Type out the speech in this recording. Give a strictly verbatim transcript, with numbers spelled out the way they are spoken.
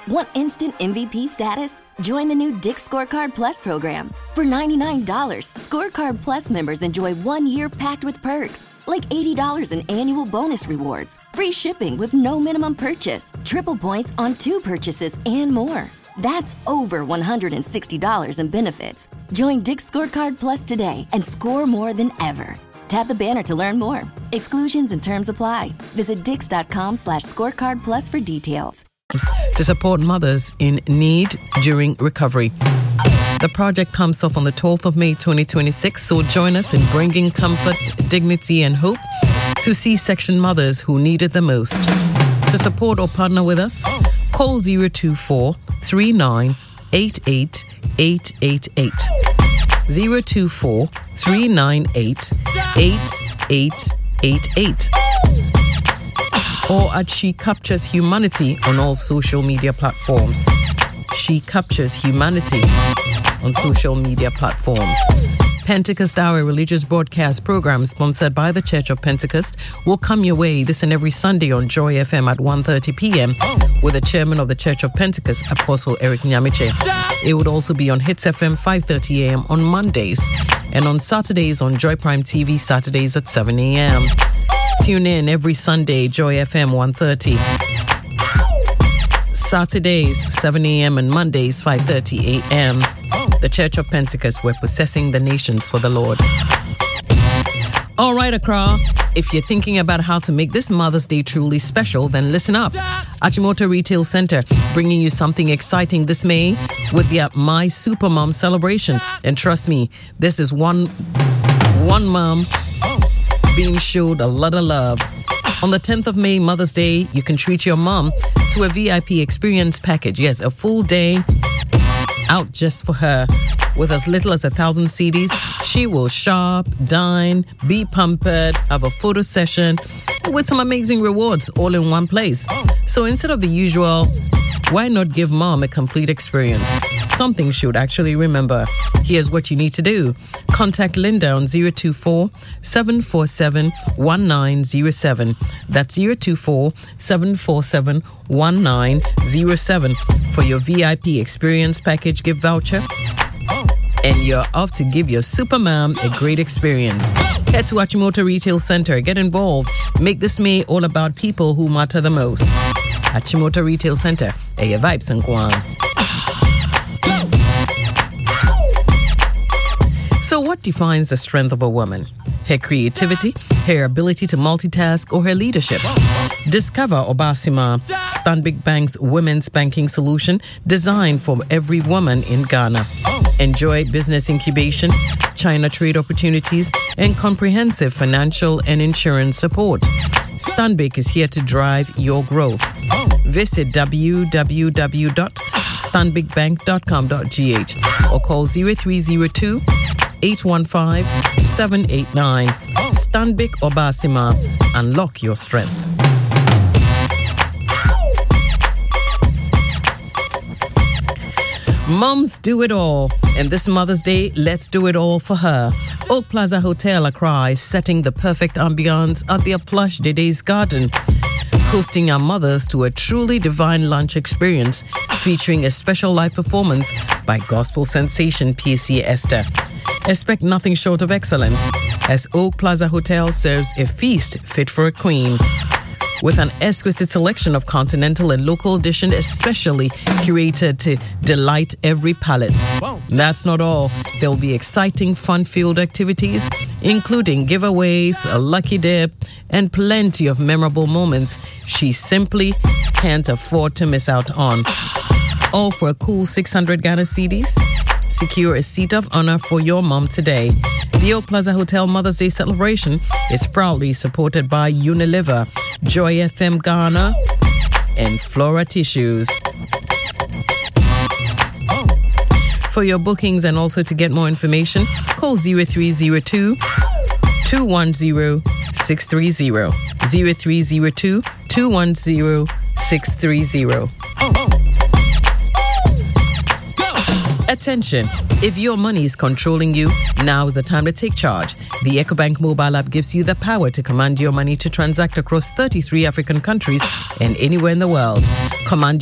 Want instant M V P status? Join the new Dick's Scorecard Plus program. For ninety-nine dollars, Scorecard Plus members enjoy one year packed with perks, like eighty dollars in annual bonus rewards, free shipping with no minimum purchase, triple points on two purchases, and more. That's over one hundred sixty dollars in benefits. Join Dick's Scorecard Plus today and score more than ever. Tap the banner to learn more. Exclusions and terms apply. Visit dix.com slash scorecard plus for details. To support mothers in need during recovery. The project comes off on the twelfth of May twenty twenty-six, so join us in bringing comfort, dignity, and hope to C-section mothers who need it the most. To support or partner with us, call zero two four, three nine eight eight, eight eight eight. zero two four, three nine eight, eight eight eight eight. Or at She Captures Humanity on all social media platforms. She Captures Humanity on social media platforms. Pentecost Hour religious broadcast program sponsored by the Church of Pentecost will come your way this and every Sunday on Joy F M at one thirty p.m. with the chairman of the Church of Pentecost, Apostle Eric Nyamiche. It would also be on Hits F M five thirty a.m. on Mondays and on Saturdays on Joy Prime T V Saturdays at seven a.m. Tune in every Sunday, Joy F M one thirty. Saturdays, seven a.m. and Mondays, five thirty a.m. The Church of Pentecost, we're possessing the nations for the Lord. All right, Accra, if you're thinking about how to make this Mother's Day truly special, then listen up. Achimota Retail Center bringing you something exciting this May with their My Super Mom celebration. And trust me, this is one, one mom being showed a lot of love. On the tenth of May, Mother's Day, you can treat your mom to a V I P experience package. Yes, a full day out just for her. With as little as a thousand C Ds, she will shop, dine, be pampered, have a photo session with some amazing rewards all in one place. So instead of the usual, why not give mom a complete experience? Something she would actually remember. Here's what you need to do. Contact Linda on zero two four, seven four seven, one nine zero seven. That's zero two four, seven four seven, one nine zero seven for your V I P experience package gift voucher. And you're off to give your super mom a great experience. Head to Achimota Retail Center. Get involved. Make this May all about people who matter the most. Achimota Retail Center. Aye vibes and Guam. So what defines the strength of a woman? Her creativity, her ability to multitask, or her leadership? Discover Obasima, Stanbic Bank's women's banking solution designed for every woman in Ghana. Enjoy business incubation, China trade opportunities, and comprehensive financial and insurance support. Stanbic is here to drive your growth. Visit w w w dot stanbic bank dot com dot g h or call zero three zero two, eight one five, seven eight nine. Stanbic Obasima. Unlock your strength. Moms do it all. And this Mother's Day, let's do it all for her. Oak Plaza Hotel Accra is setting the perfect ambiance at their plush Dede's Garden, hosting our mothers to a truly divine lunch experience featuring a special live performance by gospel sensation P C Esther. Expect nothing short of excellence as Oak Plaza Hotel serves a feast fit for a queen. With an exquisite selection of continental and local dishes especially curated to delight every palate. That's not all. There'll be exciting, fun-filled activities, including giveaways, a lucky dip, and plenty of memorable moments she simply can't afford to miss out on. All for a cool six hundred Ghana cedis. Secure a seat of honor for your mom today. The Oak Plaza Hotel Mother's Day celebration is proudly supported by Unilever, Joy F M Ghana, and Flora Tissues. For your bookings and also to get more information, call zero three zero two, two one zero, six three zero. zero three zero two, two one zero, six three zero. Attention, if your money is controlling you, now is the time to take charge. The EcoBank mobile app gives you the power to command your money to transact across thirty-three African countries and anywhere in the world. Command